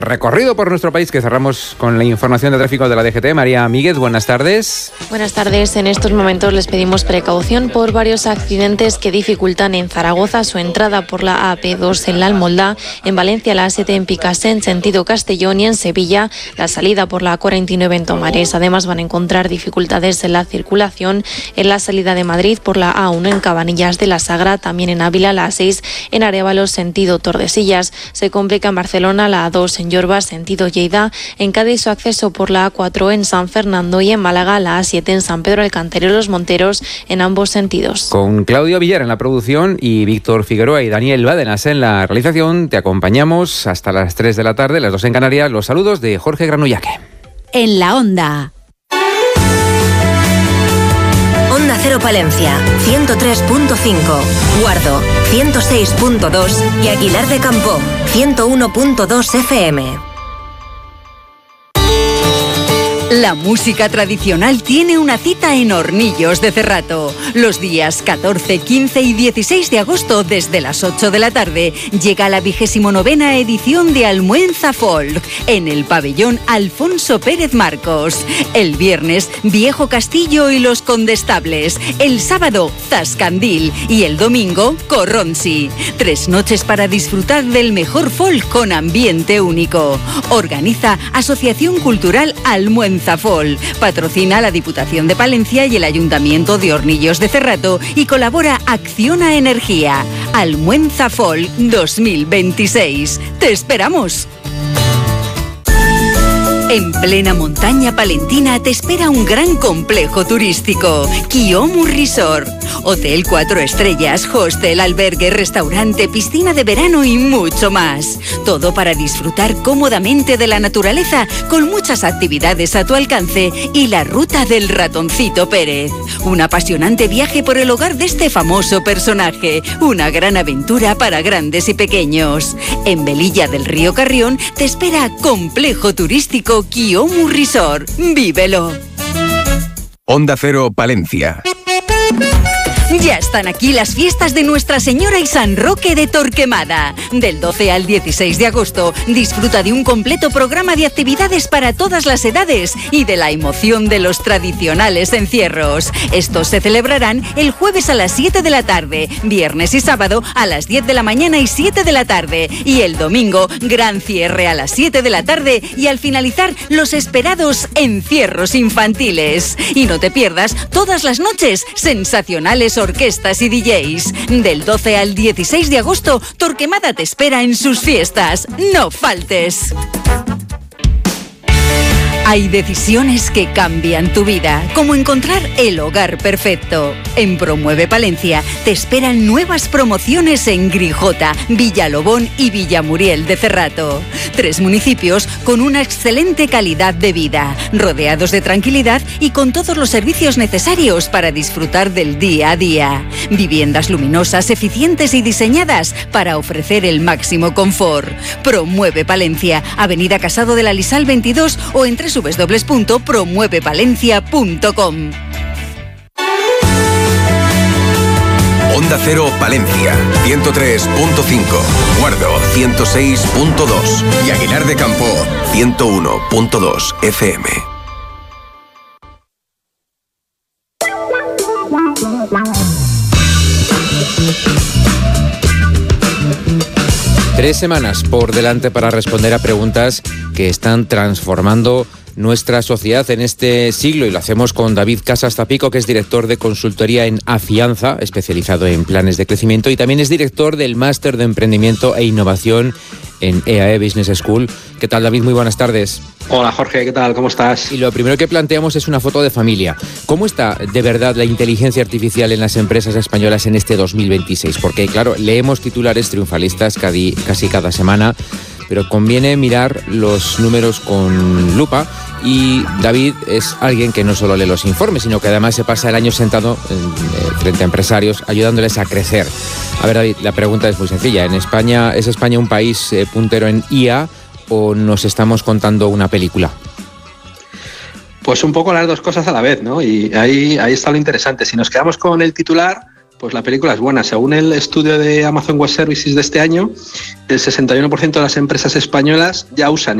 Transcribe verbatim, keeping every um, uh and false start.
Recorrido por nuestro país que cerramos con la información de tráfico de la D G T. María Míguez, buenas tardes. Buenas tardes. En estos momentos les pedimos precaución por varios accidentes que dificultan en Zaragoza su entrada por la A P dos en la Almoldá, en Valencia la A siete en Picassé en sentido Castellón y en Sevilla la salida por la A cuarenta y nueve en Tomares. Además van a encontrar dificultades en la circulación en la salida de Madrid por la A uno en Cabanillas de la Sagra, también en Ávila la A seis en Arévalo sentido Tordesillas. Se complica en Barcelona la A dos en Yorba, sentido Lleida, en Cádiz su acceso por la A cuatro en San Fernando y en Málaga la A siete en San Pedro del Cantero y Los Monteros en ambos sentidos. Con Claudio Villar en la producción y Víctor Figueroa y Daniel Bádenas en la realización, te acompañamos hasta las tres de la tarde, las dos en Canarias. Los saludos de Jorge Granullaque. En la Onda. Onda Cero Palencia, ciento tres punto cinco, Guardo, ciento seis punto dos y Aguilar de Campoo, ciento uno punto dos F M. La música tradicional tiene una cita en Hornillos de Cerrato. Los días catorce, quince y dieciséis de agosto, desde las ocho de la tarde, llega la vigésimo novena edición de Almuenza Folk, en el pabellón Alfonso Pérez Marcos. El viernes, Viejo Castillo y los Condestables. El sábado, Zascandil. Y el domingo, Corronsi. Tres noches para disfrutar del mejor folk con ambiente único. Organiza Asociación Cultural Almuenza Folk. Patrocina la Diputación de Palencia y el Ayuntamiento de Hornillos de Cerrato y colabora Acciona Energía. Almuenza Folk dos mil veintiséis. ¡Te esperamos! En plena montaña palentina te espera un gran complejo turístico, Kiomu Resort. Hotel cuatro estrellas, hostel, albergue, restaurante, piscina de verano y mucho más. Todo para disfrutar cómodamente de la naturaleza, con muchas actividades a tu alcance y la ruta del ratoncito Pérez. Un apasionante viaje por el hogar de este famoso personaje. Una gran aventura para grandes y pequeños. En Velilla del Río Carrión te espera Complejo Turístico Kiomu Resort. ¡Vívelo! Onda Cero Palencia. Ya están aquí las fiestas de Nuestra Señora y San Roque de Torquemada. Del doce al dieciséis de agosto, disfruta de un completo programa de actividades para todas las edades y de la emoción de los tradicionales encierros. Estos se celebrarán el jueves a las siete de la tarde, viernes y sábado a las diez de la mañana y siete de la tarde. Y el domingo, gran cierre a las siete de la tarde y al finalizar, los esperados encierros infantiles. Y no te pierdas todas las noches sensacionales orquestas y D Js. Del doce al dieciséis de agosto, Torquemada te espera en sus fiestas. ¡No faltes! Hay decisiones que cambian tu vida, como encontrar el hogar perfecto. En Promueve Palencia te esperan nuevas promociones en Grijota, Villalobón y Villamuriel de Cerrato. Tres municipios con una excelente calidad de vida, rodeados de tranquilidad y con todos los servicios necesarios para disfrutar del día a día. Viviendas luminosas, eficientes y diseñadas para ofrecer el máximo confort. Promueve Palencia, Avenida Casado de la Lisal veintidós o en w w w punto promueve palencia punto com. Onda Cero Palencia, ciento tres punto cinco, Guardo, ciento seis punto dos y Aguilar de Campoo, ciento uno punto dos F M. Tres semanas por delante para responder a preguntas que están transformando nuestra sociedad en este siglo, y lo hacemos con David Casas Zapico, que es director de consultoría en Afianza, especializado en planes de crecimiento, y también es director del Máster de Emprendimiento e Innovación en E A E Business School. ¿Qué tal, David? Muy buenas tardes. Hola, Jorge, ¿qué tal? ¿Cómo estás? Y lo primero que planteamos es una foto de familia. ¿Cómo está de verdad la inteligencia artificial en las empresas españolas en este dos mil veintiséis? Porque, claro, leemos titulares triunfalistas casi, casi cada semana, pero conviene mirar los números con lupa, y David es alguien que no solo lee los informes, sino que además se pasa el año sentado en, eh, frente a empresarios, ayudándoles a crecer. A ver, David, la pregunta es muy sencilla. ¿En España, ¿es España un país eh, puntero en I A o nos estamos contando una película? Pues un poco las dos cosas a la vez, ¿no? Y ahí, ahí está lo interesante. Si nos quedamos con el titular, Pues la película es buena. Según el estudio de Amazon Web Services de este año, el sesenta y uno por ciento de las empresas españolas ya usan